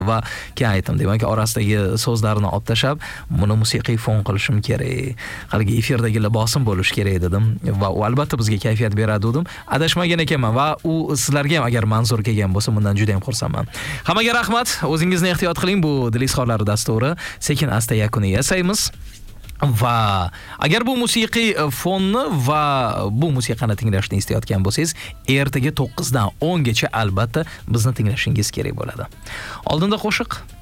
va keyin aytdim, demak orasidagi so'zlarni olib tashlab, buni musiqiy fon qilishim kerak. Haligi efirdagi libosim bo'lish kerak dedim va u albatta bizga kayfiyat beradi dedim. Adashmagan ekanman va u sizlarga ham agar manzur kelgan bo'lsa, bundan juda ham xursandman. Hammaga rahmat. O'zingizni ehtiyot qiling. Bu Dil izhorlari dasturi sekin asta yakuniga yasaymiz. Va agar bu musiqiy fonni va bu musiqani tinglashni istayotgan bo'lsangiz, ertaga 9 dan 10 gacha albatta bizni tinglashingiz kerak bo'ladi. Oldinda qo'shiq